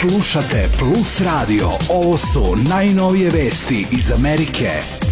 Slušate Plus Radio. Ovo su najnovije vesti iz Amerike.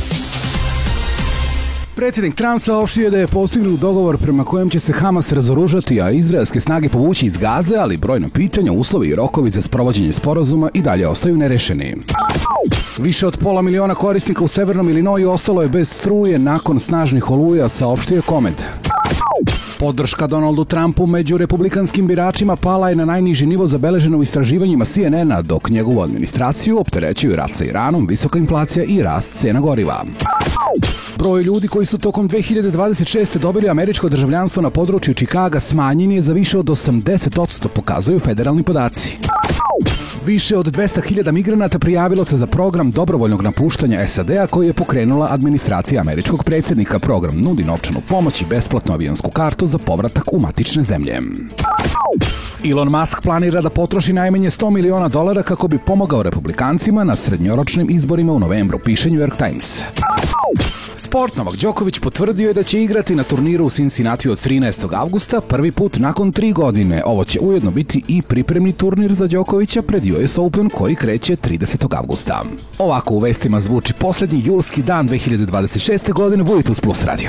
Predsjednik Trump saopštio da je postignut dogovor prema kojem će se Hamas razoružati, a izraelske snage povući iz Gaze, ali brojna pitanja, uslovi i rokovi za sprovođenje sporazuma i dalje ostaju nerešeni. Više od 500.000 korisnika u severnom Illinoisu ostalo je bez struje nakon snažnih oluja, saopštio je Komed. Podrška Donaldu Trumpu među republikanskim biračima pala je na najniži nivo zabeleženo u istraživanjima CNN-a, dok njegovu administraciju opterećuju rat sa Iranom, visoka inflacija i rast cena goriva. Broj ljudi koji su tokom 2026. dobili američko državljanstvo na području Čikaga smanjen je za više od 80%, pokazuju federalni podaci. Više od 200.000 migranata prijavilo se za program dobrovoljnog napuštanja SAD-a koji je pokrenula administracija američkog predsjednika. Program nudi novčanu pomoć i besplatnu avionsku kartu za povratak u matične zemlje. Elon Musk planira da potroši najmanje $100 miliona kako bi pomogao republikancima na srednjoročnim izborima u novembru, piše New York Times. Sport. Novak Đoković potvrdio je da će igrati na turniru u Cincinnatiju od 13. avgusta, prvi put nakon 3 godine. Ovo će ujedno biti i pripremni turnir za Đokovića pred US Open koji kreće 30. avgusta. Ovako u vestima zvuči posljednji julski dan 2026. godine. Budite uz Plus Radio.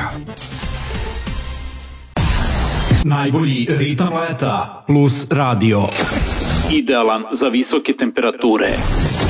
Najbolji ritam leta. Plus Radio. Idealan za visoke temperature.